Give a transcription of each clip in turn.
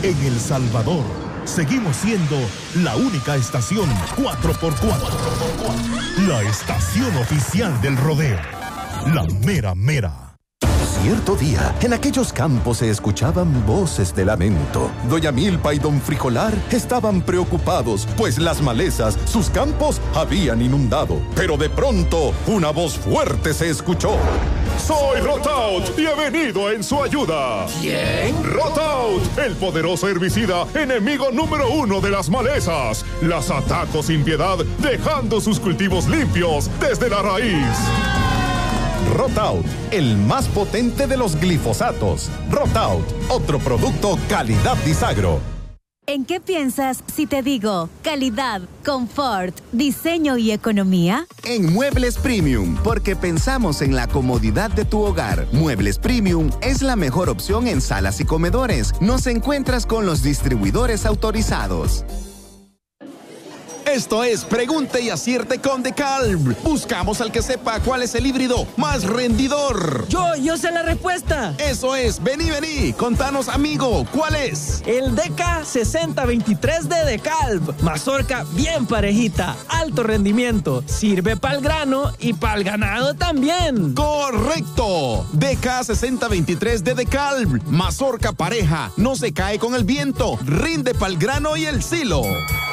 En El Salvador, seguimos siendo la única estación 4x4. La estación oficial del rodeo. La mera mera. Cierto día, en aquellos campos se escuchaban voces de lamento. Doña Milpa y don Frijolar estaban preocupados, pues las malezas sus campos habían inundado. Pero de pronto, una voz fuerte se escuchó. Soy Rotaut y he venido en su ayuda. ¿Quién? Rotaut, el poderoso herbicida, enemigo número 1 de las malezas. Las ataco sin piedad, dejando sus cultivos limpios desde la raíz. Rotaut, el más potente de los glifosatos. Rotaut, otro producto calidad Disagro. ¿En qué piensas si te digo calidad, confort, diseño y economía? En Muebles Premium, porque pensamos en la comodidad de tu hogar. Muebles Premium es la mejor opción en salas y comedores. Nos encuentras con los distribuidores autorizados. Esto es Pregunte y Acierte con DeKalb. Buscamos al que sepa cuál es el híbrido más rendidor. Yo sé la respuesta. Eso es, vení, contanos, amigo, ¿cuál es? El DK6023 de DeKalb. Mazorca bien parejita, alto rendimiento, sirve para el grano y para el ganado también. ¡Correcto! DK6023 de DeKalb. Mazorca pareja, no se cae con el viento, rinde para el grano y el silo.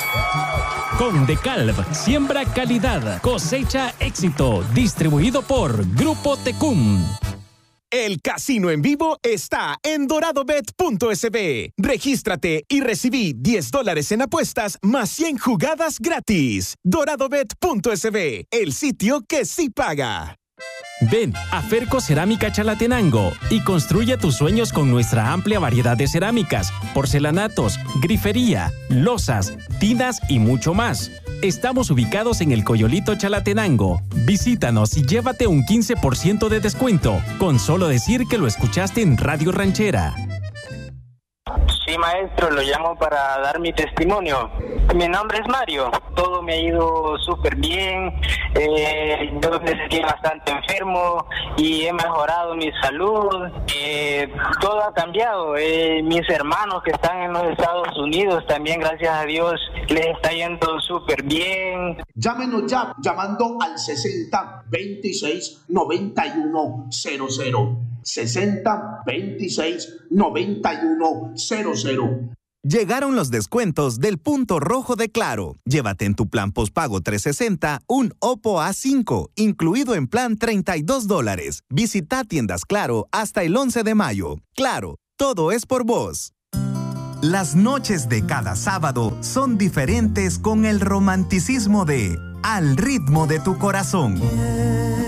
Con DeKalb, siembra calidad, cosecha éxito. Distribuido por Grupo Tecum. El casino en vivo está en doradobet.sb. Regístrate y recibí $10 en apuestas más 100 jugadas gratis. Doradobet.sb, el sitio que sí paga. Ven a Ferco Cerámica Chalatenango y construye tus sueños con nuestra amplia variedad de cerámicas, porcelanatos, grifería, losas, tinas y mucho más. Estamos ubicados en el Coyolito Chalatenango. Visítanos y llévate un 15% de descuento con solo decir que lo escuchaste en Radio Ranchera. Sí, maestro, lo llamo para dar mi testimonio. Mi nombre es Mario. Todo me ha ido súper bien. Yo me sentí bastante enfermo y he mejorado mi salud. Todo ha cambiado. Mis hermanos que están en los Estados Unidos también, gracias a Dios, les está yendo súper bien. Llámenos ya, llamando al 60 26 91 00. 60 26 91 00. Llegaron los descuentos del punto rojo de Claro. Llévate en tu plan postpago 360 un Oppo A5, incluido en plan $32. Visita tiendas Claro hasta el 11 de mayo. Claro, todo es por vos. Las noches de cada sábado son diferentes con el romanticismo de Al ritmo de tu corazón.